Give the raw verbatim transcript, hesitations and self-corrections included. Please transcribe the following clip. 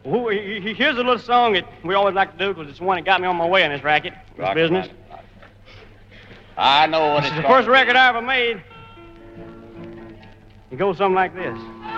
Well, here's a little song that we always like to do because it's the one that got me on my way in this racket, this Rock, business. rock, rock. I know what This it's is the gonna first record I ever made. It goes something like this.